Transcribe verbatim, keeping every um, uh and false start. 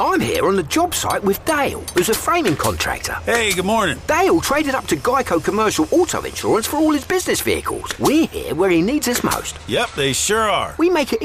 I'm here on the job site with Dale, who's a framing contractor. Hey, good morning. Dale traded up to Geico Commercial Auto Insurance for all his business vehicles. We're here where he needs us most. Yep, they sure are. We make it